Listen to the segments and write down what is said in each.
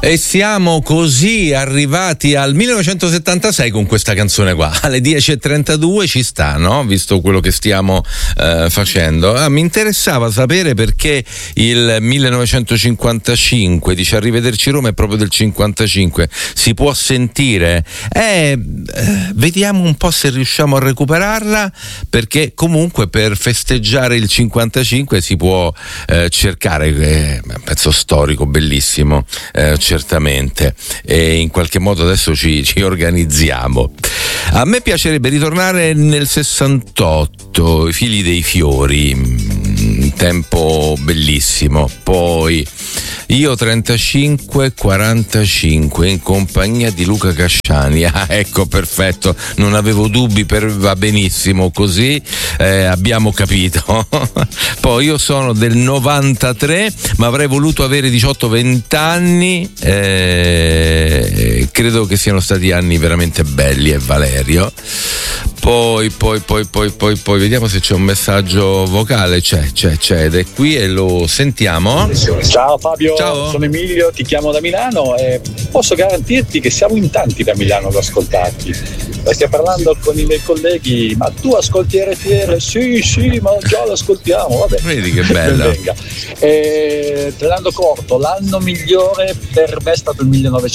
E siamo così arrivati al 1976 con questa canzone qua. Alle 10:32 ci sta, no? Visto quello che stiamo facendo. Mi interessava sapere perché il 1955, dice Arrivederci Roma, è proprio del 55. Si può sentire? Vediamo un po' se riusciamo a recuperarla, perché comunque per festeggiare il 55 si può cercare, è un pezzo storico bellissimo, certamente, e in qualche modo adesso ci organizziamo. A me piacerebbe ritornare nel 68, I figli dei fiori, un tempo bellissimo. Poi io 35-45 in compagnia di Luca Casciani. Ecco, perfetto, non avevo dubbi, va benissimo così, abbiamo capito. Poi io sono del 93, ma avrei voluto avere 18-20 anni, credo che siano stati anni veramente belli, e Valerio. Poi vediamo se c'è un messaggio vocale. C'è ed è qui e lo sentiamo. Ciao Fabio. Ciao. Sono Emilio, ti chiamo da Milano e posso garantirti che siamo in tanti da Milano ad ascoltarti. Stiamo parlando con i miei colleghi, ma tu ascolti RTL? Sì, ma già l'ascoltiamo, vabbè. Vedi che bello. Tagliando corto, l'anno migliore per me è stato il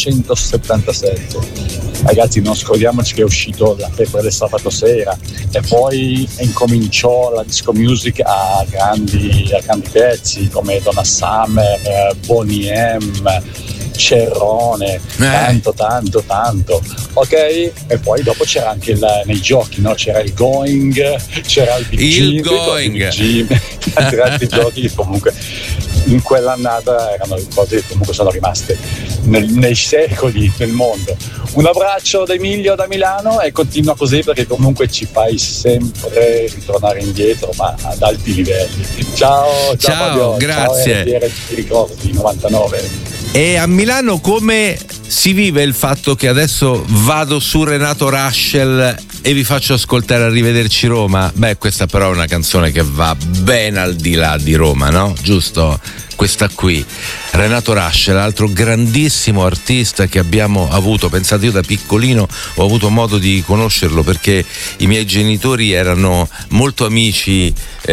1977. Ragazzi, non scordiamoci che è uscito La febbre del sabato sera e poi incominciò la disco music a grandi pezzi come Donna Summer, Boney M, Cerrone, tanto, ok? E poi dopo c'era anche nei giochi, no? C'era il Going, c'era il Big Jim, tanti altri giochi che comunque in quell'annata erano cose che comunque sono rimaste nei secoli nel mondo. Un abbraccio da Emilio da Milano e continua così, perché comunque ci fai sempre ritornare indietro, ma ad alti livelli. Ciao Fabio, grazie. Ciao, ti ricordi 99. E a Milano come si vive il fatto che adesso vado su Renato Rascel e vi faccio ascoltare Arrivederci Roma? Beh, questa però è una canzone che va ben al di là di Roma, no? Giusto? Questa qui, Renato Rascel, altro grandissimo artista che abbiamo avuto. Pensate, io da piccolino ho avuto modo di conoscerlo perché i miei genitori erano molto amici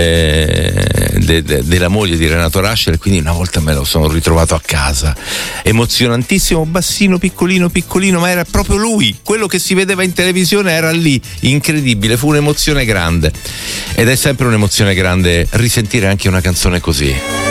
della moglie di Renato Rascel, quindi una volta me lo sono ritrovato a casa. Emozionantissimo, bassino, piccolino, ma era proprio lui, quello che si vedeva in televisione era lì, incredibile, fu un'emozione grande ed è sempre un'emozione grande risentire anche una canzone così.